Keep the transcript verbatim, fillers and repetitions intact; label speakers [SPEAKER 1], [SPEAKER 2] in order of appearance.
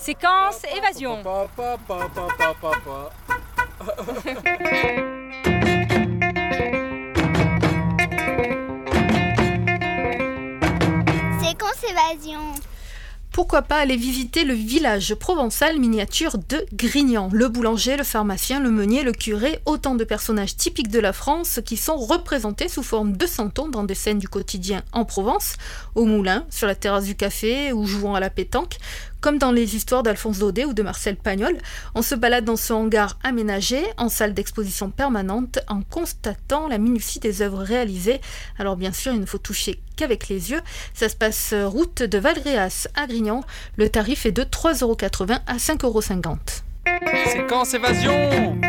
[SPEAKER 1] Séquence évasion.
[SPEAKER 2] Séquence évasion.
[SPEAKER 3] Pourquoi pas aller visiter le village provençal miniature de Grignan. Le boulanger, le pharmacien, le meunier, le curé, autant de personnages typiques de la France qui sont représentés sous forme de santons dans des scènes du quotidien en Provence, au moulin, sur la terrasse du café ou jouant à la pétanque. Comme dans les histoires d'Alphonse Daudet ou de Marcel Pagnol, on se balade dans ce hangar aménagé, en salle d'exposition permanente, en constatant la minutie des œuvres réalisées. Alors bien sûr, il ne faut toucher qu'avec les yeux. Ça se passe route de Valréas à Grignan. Le tarif est de trois euros quatre-vingts à cinq euros cinquante.
[SPEAKER 4] Séquence évasion.